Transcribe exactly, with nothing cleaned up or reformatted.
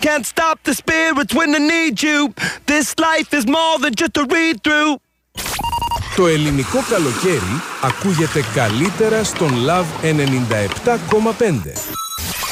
can't stop the spirits when I need you. This life is more than just a read-through. Το ελληνικό καλοκαίρι ακούγεται καλύτερα στον Love ενενήντα επτά κόμμα πέντε.